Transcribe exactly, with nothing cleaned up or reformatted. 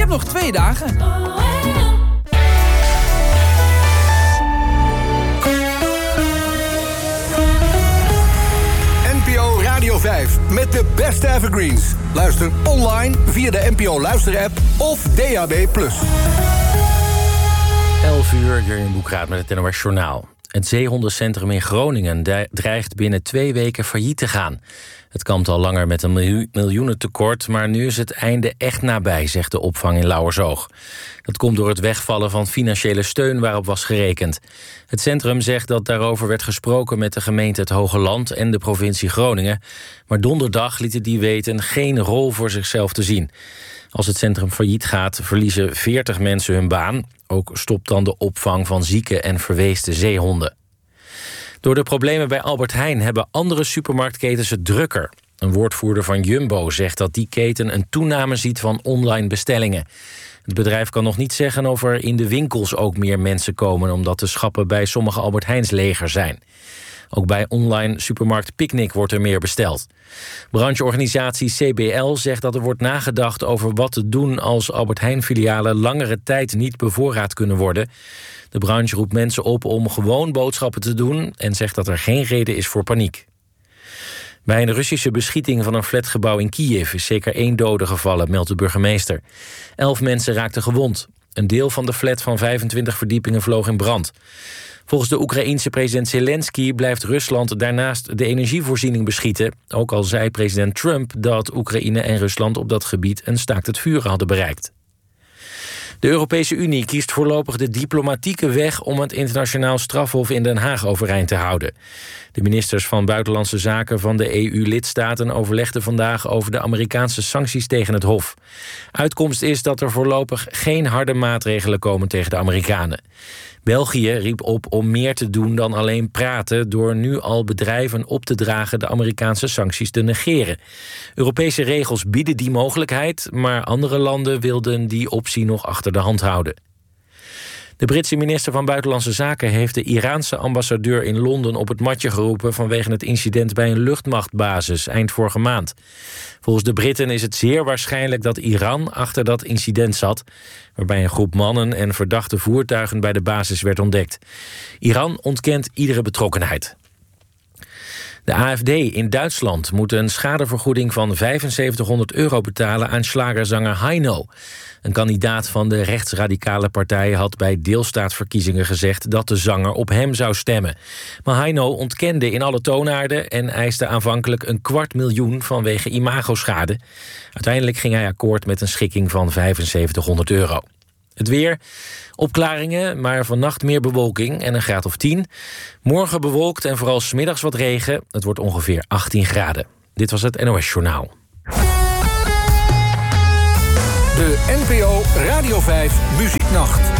heb nog twee dagen. N P O Radio vijf met de beste evergreens. Luister online via de N P O Luister-app of D A B plus. elf uur, Jurjen Boekraat met het N O S Journaal. Het zeehondencentrum in Groningen dreigt binnen twee weken failliet te gaan. Het kampt al langer met een miljoen, miljoenentekort, maar nu is het einde echt nabij, zegt de opvang in Lauwersoog. Dat komt door het wegvallen van financiële steun waarop was gerekend. Het centrum zegt dat daarover werd gesproken met de gemeente Het Hoge Land en de provincie Groningen. Maar donderdag lieten die weten geen rol voor zichzelf te zien. Als het centrum failliet gaat, verliezen veertig mensen hun baan. Ook stopt dan de opvang van zieke en verweesde zeehonden. Door de problemen bij Albert Heijn hebben andere supermarktketens het drukker. Een woordvoerder van Jumbo zegt dat die keten een toename ziet van online bestellingen. Het bedrijf kan nog niet zeggen of er in de winkels ook meer mensen komen, omdat de schappen bij sommige Albert Heijns leger zijn. Ook bij online supermarkt Picnic wordt er meer besteld. Brancheorganisatie C B L zegt dat er wordt nagedacht over wat te doen als Albert Heijn-filialen langere tijd niet bevoorraad kunnen worden. De branche roept mensen op om gewoon boodschappen te doen en zegt dat er geen reden is voor paniek. Bij een Russische beschieting van een flatgebouw in Kiev is zeker één dode gevallen, meldt de burgemeester. Elf mensen raakten gewond. Een deel van de flat van vijfentwintig verdiepingen vloog in brand. Volgens de Oekraïense president Zelensky blijft Rusland daarnaast de energievoorziening beschieten. Ook al zei president Trump dat Oekraïne en Rusland op dat gebied een staakt het vuren hadden bereikt. De Europese Unie kiest voorlopig de diplomatieke weg om het internationaal strafhof in Den Haag overeind te houden. De ministers van Buitenlandse Zaken van de E U-lidstaten overlegden vandaag over de Amerikaanse sancties tegen het hof. Uitkomst is dat er voorlopig geen harde maatregelen komen tegen de Amerikanen. België riep op om meer te doen dan alleen praten door nu al bedrijven op te dragen de Amerikaanse sancties te negeren. Europese regels bieden die mogelijkheid, maar andere landen wilden die optie nog achter de hand houden. De Britse minister van Buitenlandse Zaken heeft de Iraanse ambassadeur in Londen op het matje geroepen vanwege het incident bij een luchtmachtbasis eind vorige maand. Volgens de Britten is het zeer waarschijnlijk dat Iran achter dat incident zat, waarbij een groep mannen en verdachte voertuigen bij de basis werd ontdekt. Iran ontkent iedere betrokkenheid. De A F D in Duitsland moet een schadevergoeding van vijfenzeventighonderd euro betalen aan slagerzanger Heino. Een kandidaat van de rechtsradicale partij had bij deelstaatsverkiezingen gezegd dat de zanger op hem zou stemmen. Maar Heino ontkende in alle toonaarden en eiste aanvankelijk een kwart miljoen vanwege imagoschade. Uiteindelijk ging hij akkoord met een schikking van vijfenzeventighonderd euro. Het weer, opklaringen, maar vannacht meer bewolking en een graad of tien. Morgen bewolkt en vooral 's middags wat regen. Het wordt ongeveer achttien graden. Dit was het N O S Journaal. De N P O Radio vijf Muzieknacht.